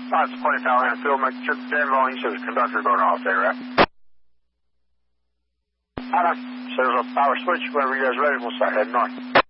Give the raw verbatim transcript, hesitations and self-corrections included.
Five twenty power and field, make sure the Danville, you said the conductor going off there, right? I know. So there's a power switch, whenever you guys are ready, we'll start heading north.